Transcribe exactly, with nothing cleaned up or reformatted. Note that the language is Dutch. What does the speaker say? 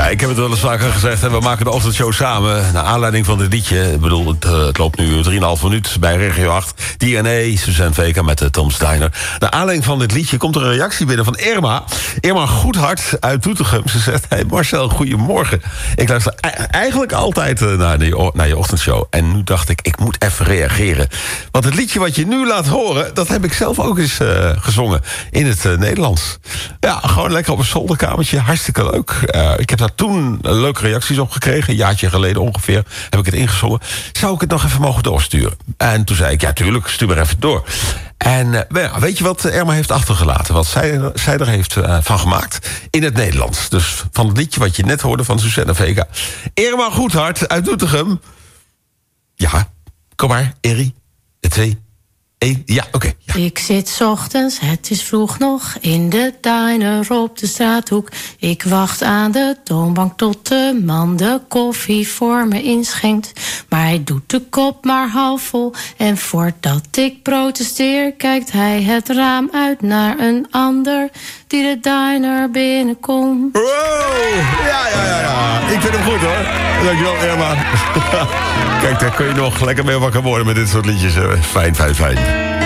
ik heb het wel eens vaker gezegd. Hè, we maken de ochtendshow samen. Naar aanleiding van dit liedje. Ik bedoel, het, uh, het loopt nu drieënhalf minuut bij Regio acht. D N A, Suzanne Vega met de Tom's Diner. Naar aanleiding van dit liedje komt er een reactie binnen van Irma. Irma Goedhart uit Doetinchem. Ze zegt, hey Marcel, goedemorgen. Ik luister e- eigenlijk altijd uh, naar, die, naar je ochtendshow. En nu dacht ik, ik moet even reageren. Want het liedje wat je nu laat horen, dat heb ik zelf ook eens uh, gezongen. In het uh, Nederlands. Ja, gewoon lekker op een zolderkamertje. Hartstikke leuk. Uh, ik heb daar toen leuke reacties op gekregen. Een jaartje geleden ongeveer heb ik het ingezongen. Zou ik het nog even mogen doorsturen? En toen zei ik, ja tuurlijk, stuur maar even door. En uh, weet je wat Irma heeft achtergelaten? Wat zij, zij er heeft uh, van gemaakt in het Nederlands. Dus van het liedje wat je net hoorde van Suzanne Vega. Irma Goedhart uit Doetinchem. Ja, kom maar, Irrie. De twee. Eén. Ja, oké. Okay, ja. Ik zit 's ochtends, het is vroeg nog, in de diner op de straathoek. Ik wacht aan de toonbank tot de man de koffie voor me inschenkt. Maar hij doet de kop maar half vol. En voordat ik protesteer, kijkt hij het raam uit naar een ander die de diner binnenkomt. Wow! Ja, ja, ja, ja. Ik vind hem goed, hoor. Dankjewel, Irma. Kijk, daar kun je nog lekker mee wakker worden met dit soort liedjes. Fijn, fijn, fijn.